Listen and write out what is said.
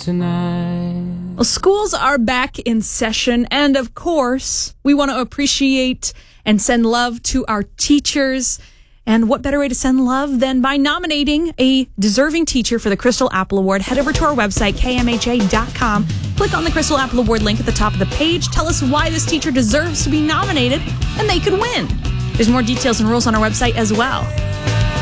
tonight. Well, schools are back in session, and of course, we want to appreciate and send love to our teachers. And what better way to send love than by nominating a deserving teacher for the Crystal Apple Award? Head over to our website, kmha.com. Click on the Crystal Apple Award link at the top of the page. Tell us why this teacher deserves to be nominated, and they could win. There's more details and rules on our website as well.